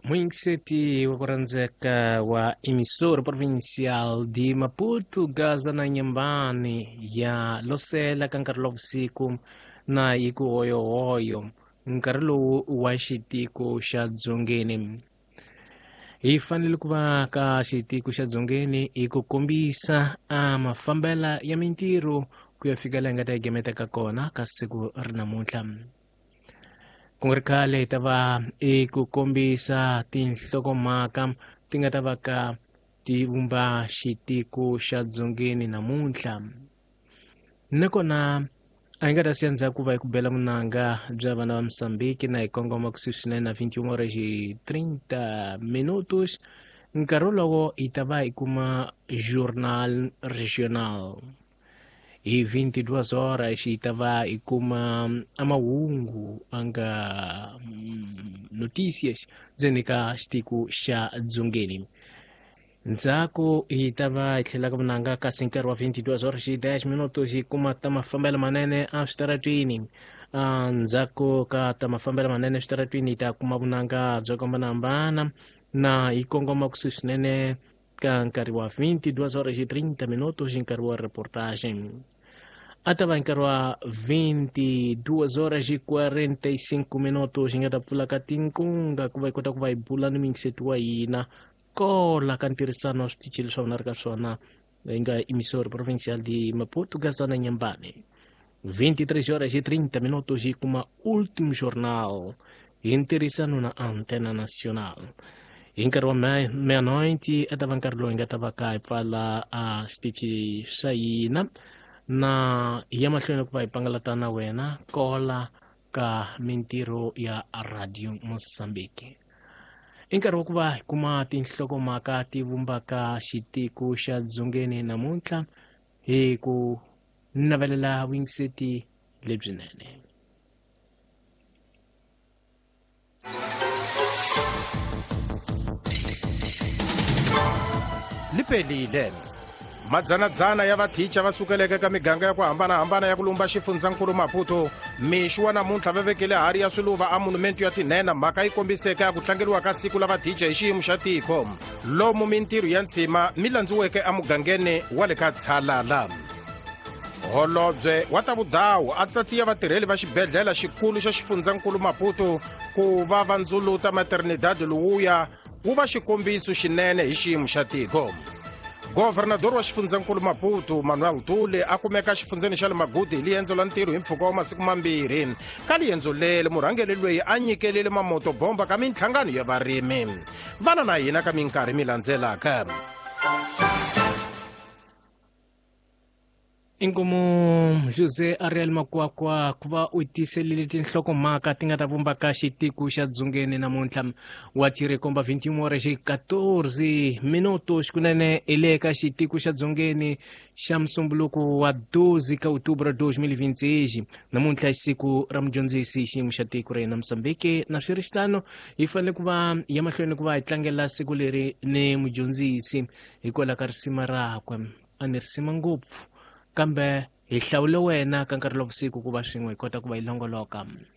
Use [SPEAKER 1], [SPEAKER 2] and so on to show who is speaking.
[SPEAKER 1] Muinseti wa kuranzeka wa emissora provincial de Maputo, Gaza na Nyambani ya Losela kankarlo vusiku na iku oyo nkarlo wa xitiko xa dzongeni. Hi fanele ku va ka xitiko xa dzongeni hi ku kombisa mafambela ya mintirho ku ya fika laha nga ta egemeteka kona ka siku ri namuntlha. Ku nga ri khale hi ta va ku kombisa tinhlokomhaka ti nga ta va ka ti vumba xitiko xa dzongeni namuntlha, nakona a hi nga ta siya ndzhaku va hi ku bela vunanga bya vana va Mosambiki na hi kongoma ku swinene na 21 horas e 30 minutos. Nkarhi wolowo hi ta va hi kuma journal regional hi 22 horas hi ta va hi kuma amahungu anga notícias ndzeni ka xitiko xa dzongeni. Ndzhaku hi ta va hi tlhela ka vunanga ka nkarhi wa 22 horas hi 10 minutos hi kuma ta mafambelo manene a switaratwini. Ndzhaku ka ta mafambelo manene switaratwini hi ta kuma vunanga byo hambanahambana na hi kongoma ku swinene ka nkarhi wa 22 horas hi 30 minutos hi nkarhi wa reportage. A ta va nkarhi wa 22 horas hi 45 minutos hi nga ta pfula ka tinkunga ku va hi kota ku va hi bula ni mingiseti wa hina kola ka ntirhisano wa switichi leswi va ri ka swona hi nga emissora provincial de Maputo, Gaza na Nyambani. 23 horas hi 30 minutos hi kuma ultimo jornal hi ntirhisano na antena nacional. Hi nkarhi wa meia-noite a ta va nkarhi lowu hi nga ta va ka hi pfala switichi swa hina na hi ya mahlweni ku va hi pangalata na wena kola ka mintirho ya Radio Mosambiki. I nkarhi wa ku va hi kuma tinhlokomhaka ti vumbaka xitiko xa dzongeni namuntlha hi ku navelela vuyingiseti lebyinene.
[SPEAKER 2] Lipelile madzanadzana ya vathicha va sukeleke ka miganga ya ku hambanahambana ya ku lumba xifundzankulu Maputo mixu wa namuntlha va vekele hari ya swiluva a monumento ya tinhena mhaka yi kombiseke ya ku tlangeriwa ka siku la vathicha hi xiyimo xa tiko lomu mintirho ya ntshima mi landziweke emugangeni wa le ka Tshalala. Holobye wa ta vudawu a tsatsiya vatirheli va xibedhlele xikulu xa xifundzankulu Maputo ku va va ndzuluta maternidade lowuya wu va xikombiso xinene hi xiyimo xa tiko. Governador wa xifundzankulu Maputo Manuel Tule a kumeka xifundzeni xa le Magudi hi liyendzo la ntirho hi mpfhuka wa masiku mambirhi. Ka liyendzo lele murhangeli loyi a nyikelele mamotobomba ka mintlhangano ya varimi. Vana na hina ka minkarhi mi landzelaka.
[SPEAKER 1] Inkomo Jose Ariel Makwakwa ku va u tiselile tinhlokomhaka ti nga ta vumba ka xitiko xa dzongeni namuntlha wa Chirekomba 21 horas hi 14 minutos kunene hi le ka xitiko xa dzongeni xa musumbuluku wa 12 ka Outubro 2026. Namuntlha hi siku ra mudyondzisi hi xiyimo xa tiko ra hina Mosambiki na swiritano hi fanele ku va ya mahlweni ku va hi tlangela siku leri ni mudyondzisi hikwalaho ka risima rakwe a ni risima ngopfu kambe hi hlawule wena ka nkarhi lowu vusiku ku va swin'we hi kota ku va hi longoloka.